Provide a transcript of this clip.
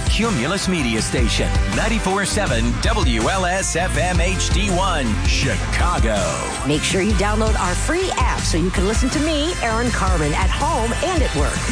Cumulus Media Station. 94.7 WLS-FM HD1, Chicago. Make sure you download our free app so you can listen to me, Aaron Carmen, at home and at work.